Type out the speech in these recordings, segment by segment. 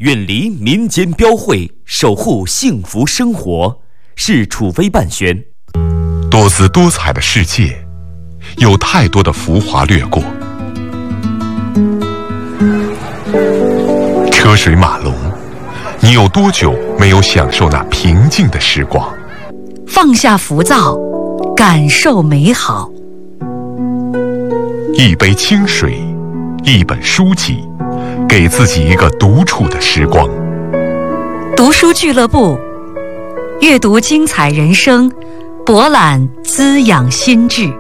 远离民间标会，守护幸福生活，是楚飞办宣。 多姿多彩的世界，有太多的浮华掠过，车水马龙，你有多久没有享受那平静的时光？ 放下浮躁，感受美好。 一杯清水，一本书籍，给自己一个独处的时光。 读书俱乐部，阅读精彩人生，博览滋养心智。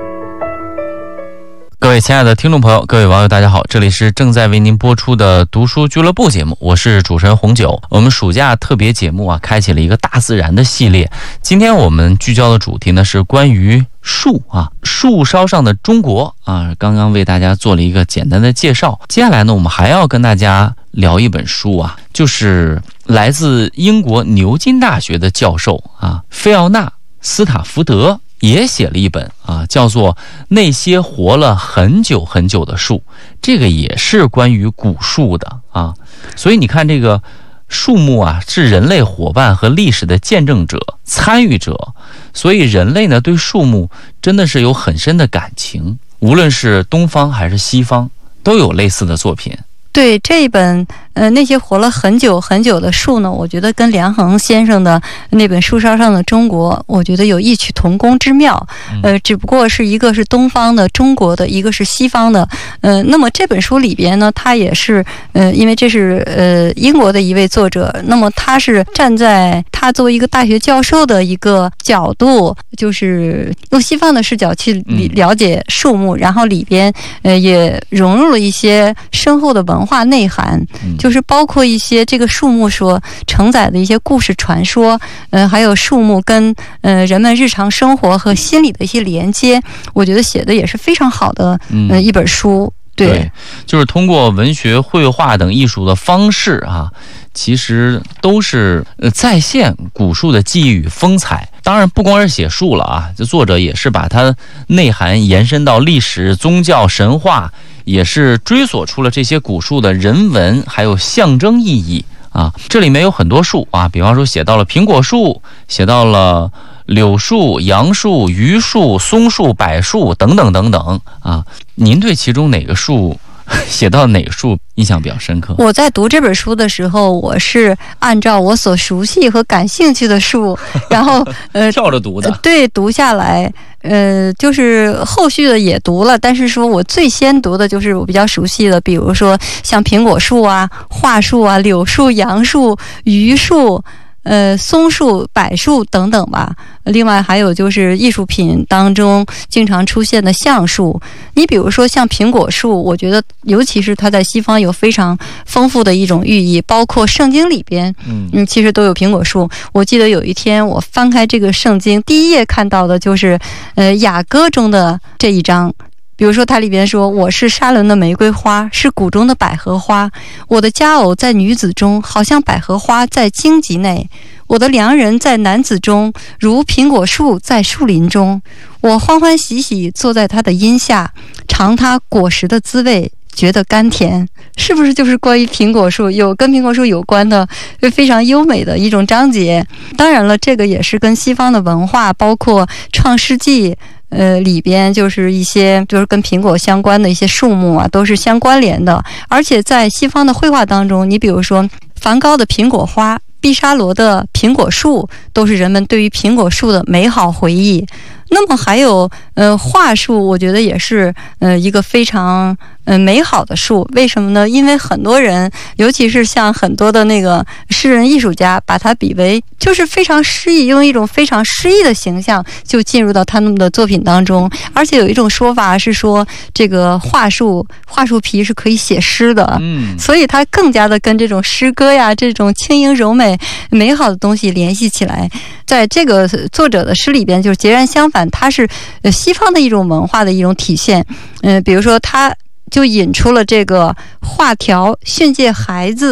各位亲爱的听众朋友，各位网友大家好，这里是正在为您播出的读书俱乐部节目，我是主持人红九。我们暑假特别节目啊，开启了一个大自然的系列。今天我们聚焦的主题呢是关于树啊，树梢上的中国啊，刚刚为大家做了一个简单的介绍。接下来呢，我们还要跟大家聊一本书啊，就是来自英国牛津大学的教授啊，菲奥娜·斯塔福德也写了一本啊，叫做《那些活了很久很久的树》，这个也是关于古树的啊。所以你看，这个树木啊，是人类伙伴和历史的见证者、参与者，所以人类呢对树木真的是有很深的感情，无论是东方还是西方，都有类似的作品。 对，这一本那些活了很久很久的树呢，我觉得跟梁衡先生的那本《树梢上的中国》，我觉得有异曲同工之妙。只不过是一个是东方的中国的，一个是西方的。那么这本书里边呢，他也是因为这是英国的一位作者，那么他是站在他作为一个大学教授的一个角度，就是用西方的视角去了解树木，然后里边也融入了一些深厚的文化内涵，就是包括一些这个树木所承载的一些故事传说，还有树木跟人们日常生活和心理的一些连接，我觉得写的也是非常好的一本书。对， 就是通过文学、绘画等艺术的方式啊，其实都是再现古树的记忆与风采。当然不光是写树了啊，这作者也是把它内涵延伸到历史、宗教、神话，也是追索出了这些古树的人文还有象征意义啊。这里面有很多树啊，比方说写到了苹果树，写到了柳树、杨树、榆树、松树、柏树等等等等啊。您对其中哪个树写到哪个树印象比较深刻？ 我在读这本书的时候，我是按照我所熟悉和感兴趣的树，然后跳着读的。 对，读下来。就是后续的也读了，但是说我最先读的就是我比较熟悉的，比如说像苹果树啊、桦树啊、柳树、杨树、榆树、松树、柏树等等吧。另外还有就是艺术品当中经常出现的橡树。你比如说像苹果树，我觉得尤其是它在西方有非常丰富的一种寓意，包括圣经里边其实都有苹果树。我记得有一天我翻开这个圣经，第一页看到的就是雅歌中的这一章。比如说它里边说，我是沙伦的玫瑰花，是谷中的百合花，我的佳偶在女子中，好像百合花在荆棘内，我的良人在男子中，如苹果树在树林中，我欢欢喜喜坐在它的荫下，尝它果实的滋味，觉得甘甜。是不是就是关于苹果树，有跟苹果树有关的非常优美的一种章节？当然了，这个也是跟西方的文化，包括创世纪里边就是一些就是跟苹果相关的一些树木啊，都是相关联的。而且在西方的绘画当中，你比如说梵高的苹果花、毕沙罗的苹果树，都是人们对于苹果树的美好回忆。那么还有桦树，我觉得也是一个非常美好的树。为什么呢？因为很多人，尤其是像很多的那个诗人艺术家，把它比为就是非常诗意，用一种非常诗意的形象就进入到他们的作品当中。而且有一种说法是说，这个桦树皮是可以写诗的，所以它更加的跟这种诗歌呀，这种轻盈柔美美好的东西联系起来。在这个作者的诗里边就是截然相反，它是西方的一种文化的一种体现。比如说他就引出了这个画条训诫孩子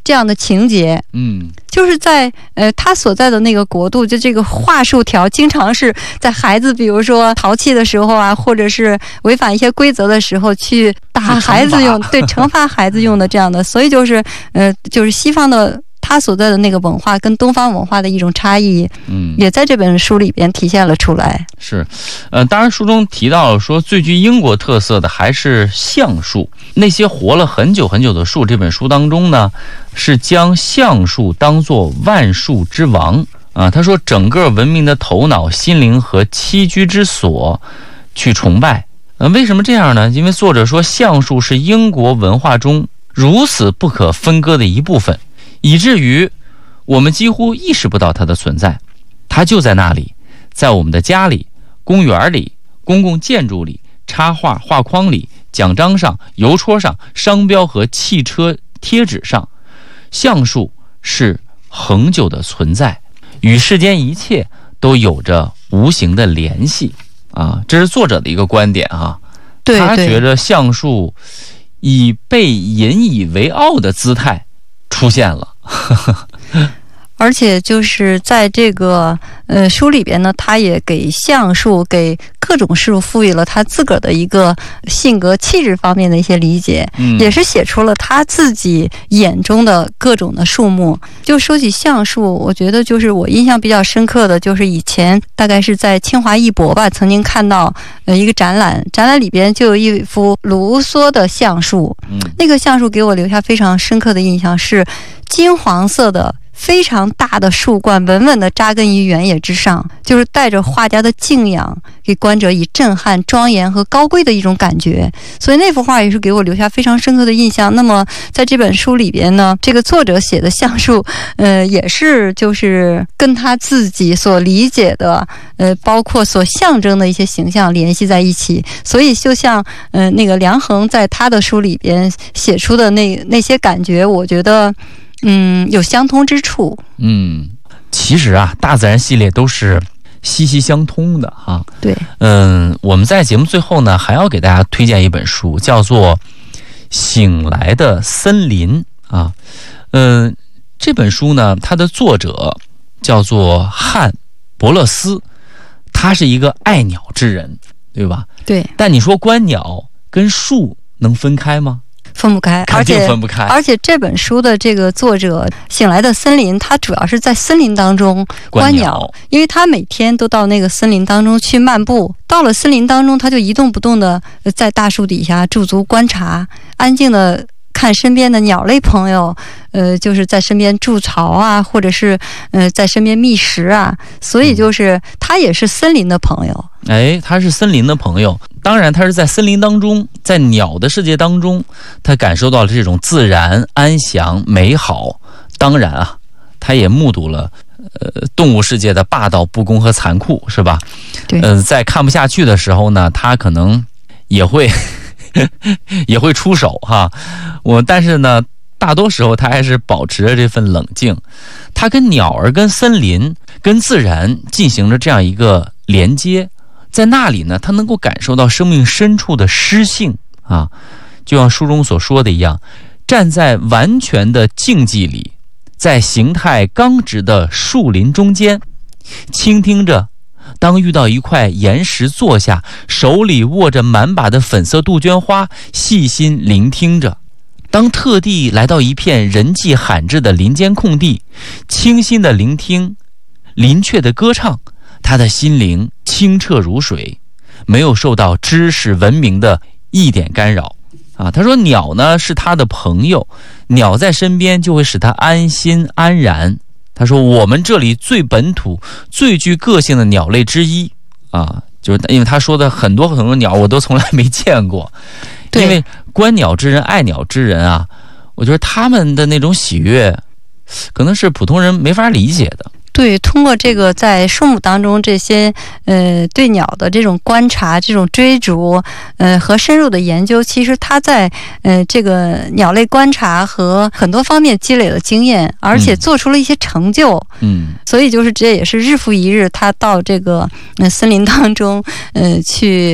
这样的情节。就是在他所在的那个国度，就这个话术条经常是在孩子比如说淘气的时候啊，或者是违反一些规则的时候去打孩子用，对，惩罚孩子用的这样的。所以就是西方的他所在的那个文化跟东方文化的一种差异，也在这本书里边体现了出来。 是，当然书中提到了说，最具英国特色的还是橡树。那些活了很久很久的树，这本书当中呢，是将橡树当作万树之王啊。他说，整个文明的头脑、心灵和栖居之所去崇拜。为什么这样呢？因为作者说，橡树是英国文化中如此不可分割的一部分，以至于我们几乎意识不到它的存在。它就在那里，在我们的家里、公园里、公共建筑里、插画、画框里、奖章上、邮戳上、商标和汽车贴纸上。橡树是恒久的存在，与世间一切都有着无形的联系啊，这是作者的一个观点啊。 对， 他觉得橡树以被引以为傲的姿态出现了。 而且就是在这个书里边呢，他也给橡树、给各种树赋予了他自个儿的一个性格气质方面的一些理解，也是写出了他自己眼中的各种的树木。就说起橡树，我觉得就是我印象比较深刻的就是以前大概是在清华艺博吧，曾经看到一个展览里边就有一幅卢梭的橡树，那个橡树给我留下非常深刻的印象，是金黄色的非常大的树冠稳稳地扎根于原野之上，就是带着画家的敬仰，给观者以震撼、庄严和高贵的一种感觉。所以那幅画也是给我留下非常深刻的印象。那么在这本书里边呢，这个作者写的橡树也是就是跟他自己所理解的包括所象征的一些形象联系在一起。所以就像那个梁衡在他的书里边写出的那些感觉，我觉得有相通之处。 其实啊，大自然系列都是息息相通的哈。 对， 我们在节目最后呢，还要给大家推荐一本书，叫做《醒来的森林》啊。这本书呢，它的作者叫做汉·伯勒斯，他是一个爱鸟之人，对吧？ 对。 但你说观鸟跟树能分开吗？ 分不开， 肯定分不开。 而且这本书的这个作者醒来的森林，他主要是在森林当中观鸟，因为他每天都到那个森林当中去漫步，到了森林当中，他就一动不动的在大树底下驻足观察，安静的看身边的鸟类朋友，就是在身边筑巢啊，或者是在身边觅食啊，所以就是他也是森林的朋友。 他是森林的朋友，当然他是在森林当中，在鸟的世界当中，他感受到了这种自然、安详、美好。当然啊，他也目睹了动物世界的霸道、不公和残酷，是吧？ 对。 在看不下去的时候呢，他可能也会出手哈。但是呢，大多时候他还是保持着这份冷静。他跟鸟儿、跟森林、跟自然进行着这样一个连接。在那里呢，他能够感受到生命深处的诗性啊，就像书中所说的一样，站在完全的静寂里，在形态刚直的树林中间，倾听着。当遇到一块岩石坐下，手里握着满把的粉色杜鹃花，细心聆听着。当特地来到一片人迹罕至的林间空地，清新的聆听林雀的歌唱，他的心灵清澈如水，没有受到知识文明的一点干扰啊。他说鸟呢是他的朋友，鸟在身边就会使他安心安然。他说我们这里最本土最具个性的鸟类之一啊，就是因为他说的很多鸟我都从来没见过。因为观鸟之人、爱鸟之人啊，我觉得他们的那种喜悦可能是普通人没法理解的。 对，通过这个在树木当中这些对鸟的这种观察、这种追逐和深入的研究，其实他在这个鸟类观察和很多方面积累了经验，而且做出了一些成就。所以就是这也是日复一日他到这个森林当中去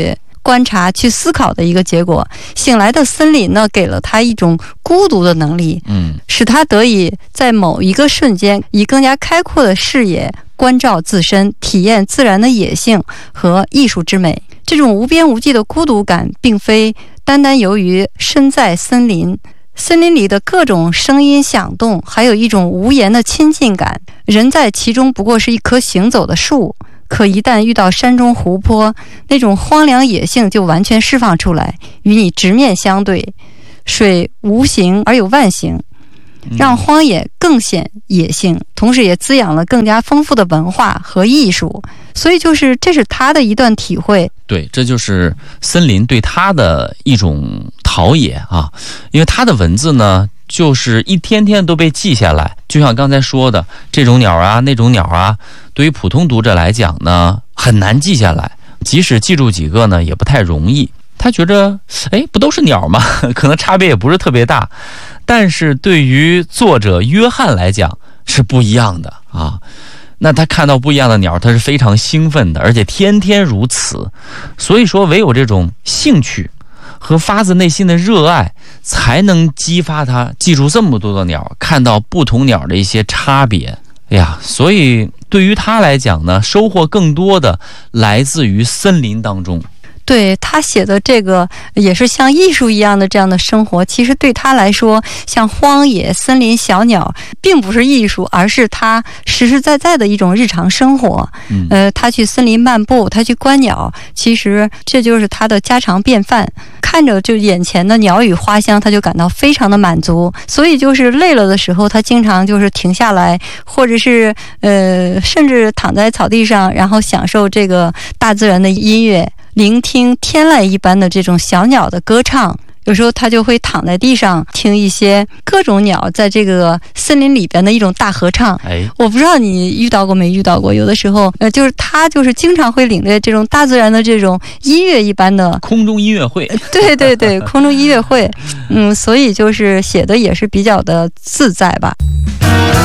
观察、去思考的一个结果。醒来的森林呢，给了他一种孤独的能力，使他得以在某一个瞬间，以更加开阔的视野关照自身，体验自然的野性和艺术之美。这种无边无际的孤独感，并非单单由于身在森林里的各种声音响动，还有一种无言的亲近感。人在其中不过是一棵行走的树，可一旦遇到山中湖泊，那种荒凉野性就完全释放出来，与你直面相对。水无形而有万形，让荒野更显野性，同时也滋养了更加丰富的文化和艺术。所以这是他的一段体会。 对，这就是森林对他的一种陶冶啊。因为他的文字呢，就是一天天都被记下来，就像刚才说的，这种鸟啊，那种鸟啊，对于普通读者来讲呢，很难记下来，即使记住几个呢，也不太容易。他觉着，不都是鸟吗？可能差别也不是特别大，但是对于作者约翰来讲是不一样的啊。那他看到不一样的鸟，他是非常兴奋的，而且天天如此。所以说，唯有这种兴趣和发自内心的热爱，才能激发他记住这么多的鸟，看到不同鸟的一些差别。所以对于他来讲呢，收获更多的来自于森林当中。 对，他写的这个也是像艺术一样的这样的生活，其实对他来说，像荒野、森林、小鸟并不是艺术，而是他实实在在的一种日常生活。他去森林漫步，他去观鸟，其实这就是他的家常便饭。看着就眼前的鸟语花香，他就感到非常的满足。所以就是累了的时候，他经常就是停下来，或者是甚至躺在草地上，然后享受这个大自然的音乐，聆听天籁一般的这种小鸟的歌唱。有时候他就会躺在地上听一些各种鸟在这个森林里边的一种大合唱。我不知道你遇到过没遇到过，有的时候就是他就是经常会领略这种大自然的这种音乐一般的空中音乐会。 对对对，空中音乐会。所以就是写的也是比较的自在吧。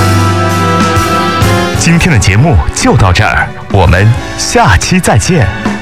今天的节目就到这儿，我们下期再见。